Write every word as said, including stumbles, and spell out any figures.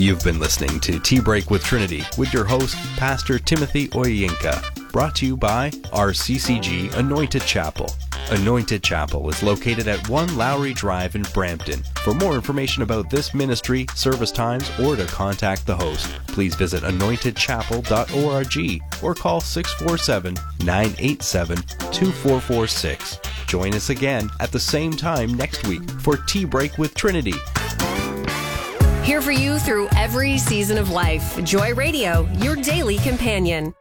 You've been listening to Tea Break with Trinity with your host, Pastor Timothy Oyinka, brought to you by R C C G Anointed Chapel. Anointed Chapel is located at one Lowry Drive in Brampton. For more information about this ministry, service times, or to contact the host, please visit anointed chapel dot org or call six four seven, nine eight seven, two four four six. Join us again at the same time next week for Tea Break with Trinity. Here for you through every season of life. Joy Radio, your daily companion.